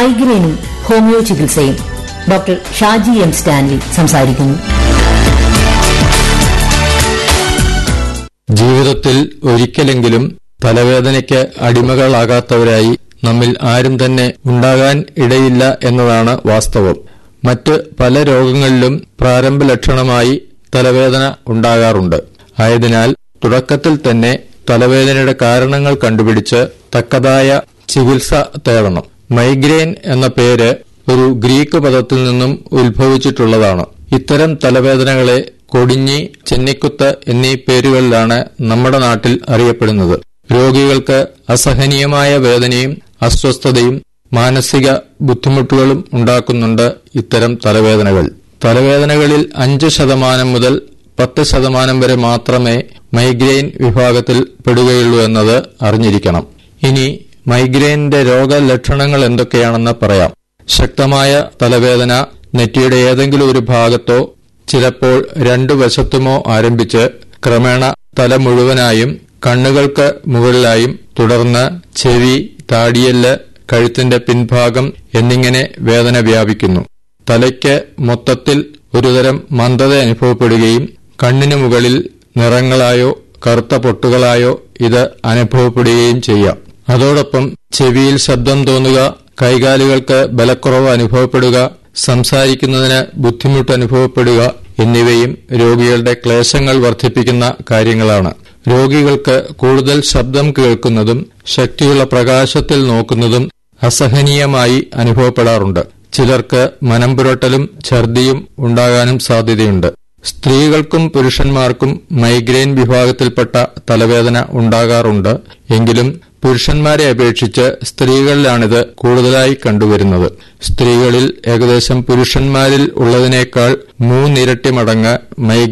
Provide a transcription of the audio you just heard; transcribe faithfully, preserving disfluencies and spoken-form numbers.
മൈഗ്രെയിനും homeo ചികിത്സയും. Doctor Shaji M Stanley സംസാരിക്കുന്നു. ജീവിതത്തിൽ ഒരിക്കലെങ്കിലും തലവേദനയ്ക്ക് അടിമകളാകാത്തവരായി നമ്മിൽ ആരും തന്നെ ഉണ്ടാകാൻ ഇടയില്ല എന്നതാണ് വാസ്തവം. മറ്റ് പല രോഗങ്ങളിലും പ്രാരംഭ ലക്ഷണമായി തലവേദന ഉണ്ടാകാറുണ്ട്. ആയതിനാൽ തുടക്കത്തിൽ തന്നെ തലവേദനയുടെ കാരണങ്ങൾ കണ്ടുപിടിച്ച് തക്കതായ ചികിത്സ തേടണം. മൈഗ്രെയിൻ എന്ന പേര് ഒരു ഗ്രീക്ക് പദത്തിൽ നിന്നും ഉത്ഭവിച്ചിട്ടുള്ളതാണ്. ഇത്തരം തലവേദനകളെ കൊടിഞ്ഞി, ചെന്നിക്കുത്ത് എന്നീ പേരുകളിലാണ് നമ്മുടെ നാട്ടിൽ അറിയപ്പെടുന്നത്. രോഗികൾക്ക് അസഹനീയമായ വേദനയും അസ്വസ്ഥതയും മാനസിക ബുദ്ധിമുട്ടുകളും ഉണ്ടാക്കുന്നുണ്ട് ഇത്തരം തലവേദനകൾ. തലവേദനകളിൽ അഞ്ച് ശതമാനം മുതൽ പത്ത് ശതമാനം വരെ മാത്രമേ മൈഗ്രെയിൻ വിഭാഗത്തിൽ പെടുകയുള്ളൂ എന്നത് അറിഞ്ഞിരിക്കണം. ഇനി മൈഗ്രെയിനിന്റെ രോഗലക്ഷണങ്ങൾ എന്തൊക്കെയാണെന്ന് പറയാം. ശക്തമായ തലവേദന നെറ്റിയുടെ ഏതെങ്കിലും ഒരു ഭാഗത്തോ ചിലപ്പോൾ രണ്ടു വശത്തുമോ ആരംഭിച്ച് ക്രമേണ തല മുഴുവനായും കണ്ണുകൾക്ക് മുകളിലായും തുടർന്ന് ചെവി, താടിയെല്ല്, കഴുത്തിന്റെ പിൻഭാഗം എന്നിങ്ങനെ വേദന വ്യാപിക്കുന്നു. തലയ്ക്ക് മൊത്തത്തിൽ ഒരുതരം മന്ദത അനുഭവപ്പെടുകയും കണ്ണിനു മുകളിൽ നിറങ്ങളായോ കറുത്ത പൊട്ടുകളായോ ഇത് അനുഭവപ്പെടുകയും ചെയ്യാം. അതോടൊപ്പം ചെവിയിൽ ശബ്ദം തോന്നുക, കൈകാലുകൾക്ക് ബലക്കുറവ് അനുഭവപ്പെടുക, സംസാരിക്കുന്നതിന് ബുദ്ധിമുട്ട് അനുഭവപ്പെടുക എന്നിവയും രോഗികളുടെ ക്ലേശങ്ങൾ വർദ്ധിപ്പിക്കുന്ന കാര്യങ്ങളാണ്. രോഗികൾക്ക് കൂടുതൽ ശബ്ദം കേൾക്കുന്നതും ശക്തിയുള്ള പ്രകാശത്തിൽ നോക്കുന്നതും അസഹനീയമായി അനുഭവപ്പെടാറുണ്ട്. ചിലർക്ക് മനംപുരട്ടലും ഛർദിയും ഉണ്ടാകാനും സാധ്യതയുണ്ട്. സ്ത്രീകൾക്കും പുരുഷന്മാർക്കും മൈഗ്രെയിൻ വിഭാഗത്തിൽപ്പെട്ട തലവേദന ഉണ്ടാകാറുണ്ട്. എങ്കിലും പുരുഷന്മാരെ അപേക്ഷിച്ച് സ്ത്രീകളിലാണിത് കൂടുതലായി കണ്ടുവരുന്നത്. സ്ത്രീകളിൽ ഏകദേശം പുരുഷന്മാരിൽ ഉള്ളതിനേക്കാൾ മൂന്നിരട്ടി മടങ്ങ് മൈഗ്രെയിൻ